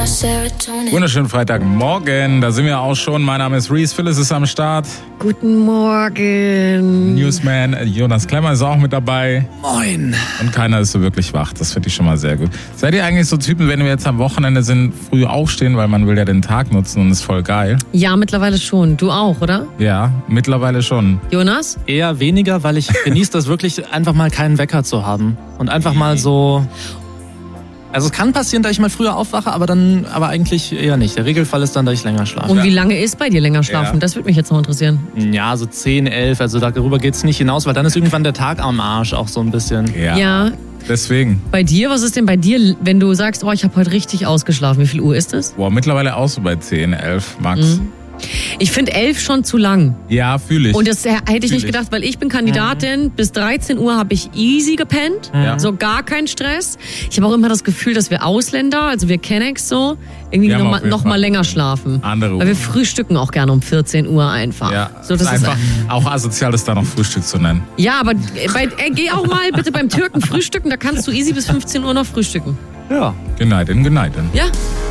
Wunderschönen Freitagmorgen, da sind wir auch schon. Mein Name ist Reese, Phyllis ist am Start. Guten Morgen. Newsman Jonas Klemmer ist auch mit dabei. Moin. Und keiner ist so wirklich wach, das finde ich schon mal sehr gut. Seid ihr eigentlich so Typen, wenn wir jetzt am Wochenende sind, früh aufstehen, weil man will ja den Tag nutzen und ist voll geil? Ja, mittlerweile schon. Du auch, oder? Ja, mittlerweile schon. Jonas? Eher weniger, weil ich genieße das wirklich, einfach mal keinen Wecker zu haben. Und einfach mal so... Also es kann passieren, dass ich mal früher aufwache, aber eigentlich eher nicht. Der Regelfall ist dann, dass ich länger schlafe. Und wie lange ist bei dir länger schlafen? Ja. Das würde mich jetzt noch interessieren. Ja, so 10, 11, also darüber geht's nicht hinaus, weil dann ist irgendwann der Tag am Arsch auch so ein bisschen. Ja. Deswegen. Bei dir, was ist denn bei dir, wenn du sagst, oh, ich habe heute richtig ausgeschlafen? Wie viel Uhr ist es? Boah, mittlerweile auch so bei 10, 11 max. Ich finde 11 schon zu lang. Ja, fühle ich. Und das hätte ich nicht gedacht, weil ich bin Kandidatin. Bis 13 Uhr habe ich easy gepennt. Ja. So gar kein Stress. Ich habe auch immer das Gefühl, dass wir Ausländer, also wir Kennex so, irgendwie Wir haben auf jeden noch mal Fall länger schlafen. andere Weil wir Uhr. frühstücken auch gerne um 14 Uhr einfach. Ja, So, das ist einfach auch asozial, das da noch Frühstück zu nennen. Ja, aber geh auch mal bitte beim Türken frühstücken, da kannst du easy bis 15 Uhr noch frühstücken. Ja. Geneiden. Ja?